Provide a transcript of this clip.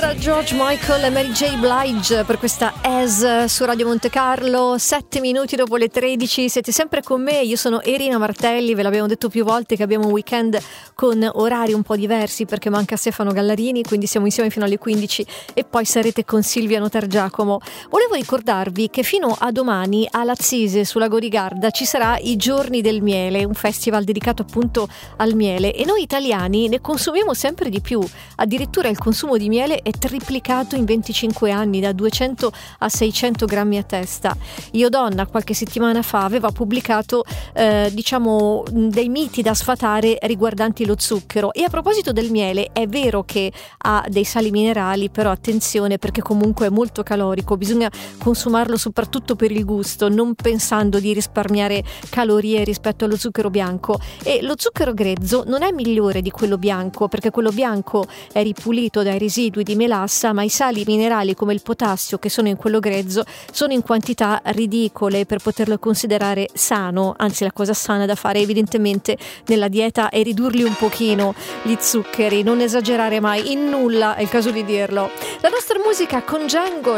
George Michael e Mary J. Blige per questa As su Radio Monte Carlo, 7 minuti dopo le 13, siete sempre con me, io sono Irina Martelli, ve l'abbiamo detto più volte che abbiamo un weekend con orari un po' diversi perché manca Stefano Gallarini, quindi siamo insieme fino alle 15 e poi sarete con Silvia Notargiacomo. Volevo ricordarvi che fino a domani a Lazzise sulla Gorigarda ci sarà i Giorni del Miele, un festival dedicato appunto al miele e noi italiani ne consumiamo sempre di più, addirittura il consumo di miele è triplicato in 25 anni, da 200 a 600 grammi a testa. Io Donna qualche settimana fa aveva pubblicato dei miti da sfatare riguardanti lo zucchero, e a proposito del miele è vero che ha dei sali minerali, però attenzione perché comunque è molto calorico, bisogna consumarlo soprattutto per il gusto, non pensando di risparmiare calorie rispetto allo zucchero bianco. E lo zucchero grezzo non è migliore di quello bianco perché quello bianco è ripulito dai residui di melassa, ma i sali minerali come il potassio che sono in quello grezzo sono in quantità ridicole per poterlo considerare sano, anzi la cosa sana da fare evidentemente nella dieta è ridurli un pochino gli zuccheri, non esagerare mai in nulla, è il caso di dirlo. La nostra musica con Django,